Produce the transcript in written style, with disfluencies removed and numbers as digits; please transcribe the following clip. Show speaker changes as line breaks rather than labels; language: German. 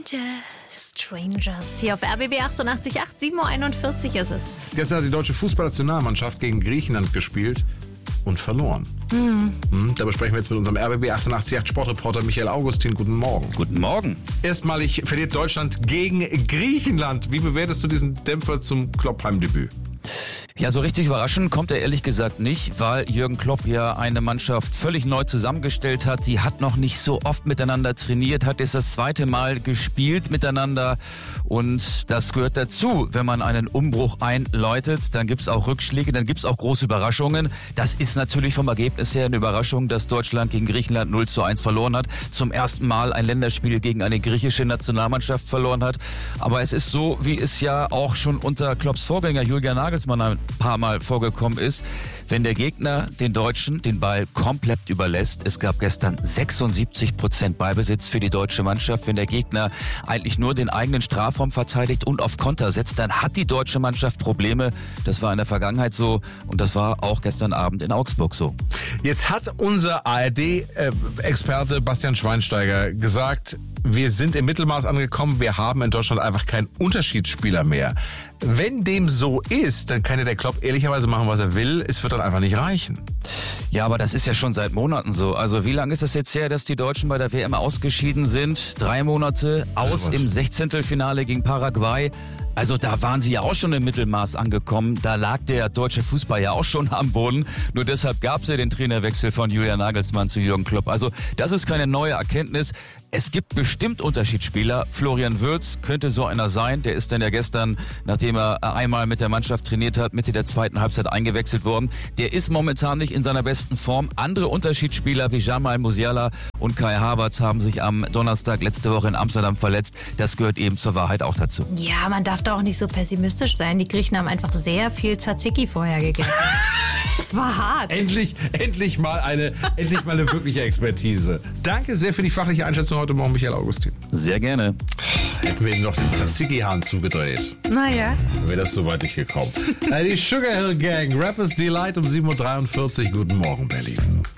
Strangers hier auf RBB 88.8, 7.41 Uhr ist es.
Gestern hat die deutsche Fußballnationalmannschaft gegen Griechenland gespielt und verloren. Da besprechen wir jetzt mit unserem RBB 88.8 Sportreporter Michael Augustin. Guten Morgen.
Guten Morgen.
Erstmalig verliert Deutschland gegen Griechenland. Wie bewertest du diesen Dämpfer zum Klopp-Heimdebüt?
Ja, so richtig überraschend kommt er ehrlich gesagt nicht, weil Jürgen Klopp ja eine Mannschaft völlig neu zusammengestellt hat. Sie hat noch nicht so oft miteinander trainiert, hat jetzt das zweite Mal gespielt miteinander und das gehört dazu. Wenn man einen Umbruch einläutet, dann gibt's auch Rückschläge, dann gibt's auch große Überraschungen. Das ist natürlich vom Ergebnis her eine Überraschung, dass Deutschland gegen Griechenland 0:1 verloren hat. Zum ersten Mal ein Länderspiel gegen eine griechische Nationalmannschaft verloren hat. Aber es ist so, wie es ja auch schon unter Klopps Vorgänger Julian Nagelsmann ein paar Mal vorgekommen ist, wenn der Gegner den Deutschen den Ball komplett überlässt. Es gab gestern 76% Ballbesitz für die deutsche Mannschaft. Wenn der Gegner eigentlich nur den eigenen Strafraum verteidigt und auf Konter setzt, dann hat die deutsche Mannschaft Probleme. Das war in der Vergangenheit so und das war auch gestern Abend in Augsburg so.
Jetzt hat unser ARD-Experte Bastian Schweinsteiger gesagt, wir sind im Mittelmaß angekommen, wir haben in Deutschland einfach keinen Unterschiedsspieler mehr. Wenn dem so ist, dann kann ja der Klopp ehrlicherweise machen, was er will. Es wird dann einfach nicht reichen.
Ja, aber das ist ja schon seit Monaten so. Also wie lange ist es jetzt her, dass die Deutschen bei der WM ausgeschieden sind? 3 Monate aus im 16. gegen Paraguay. Also da waren sie ja auch schon im Mittelmaß angekommen. Da lag der deutsche Fußball ja auch schon am Boden. Nur deshalb gab es ja den Trainerwechsel von Julian Nagelsmann zu Jürgen Klopp. Also das ist keine neue Erkenntnis. Es gibt bestimmt Unterschiedsspieler. Florian Wirtz könnte so einer sein. Der ist dann ja gestern, nachdem er einmal mit der Mannschaft trainiert hat, Mitte der zweiten Halbzeit eingewechselt worden. Der ist momentan nicht in seiner besten Form. Andere Unterschiedsspieler wie Jamal Musiala und Kai Havertz haben sich am Donnerstag letzte Woche in Amsterdam verletzt. Das gehört eben zur Wahrheit auch dazu.
Ja, man darf da auch nicht so pessimistisch sein. Die Griechen haben einfach sehr viel Tzatziki vorher gegessen. Es war hart.
Endlich mal eine wirkliche Expertise. Danke sehr für die fachliche Einschätzung heute Morgen, Michael Augustin.
Sehr gerne.
Hätten wir ihm noch den Tzatziki-Hahn zugedreht.
Naja.
Wäre das so weit nicht gekommen. Die Sugar Hill Gang, Rappers Delight um 7.43 Uhr. Guten Morgen, Berlin.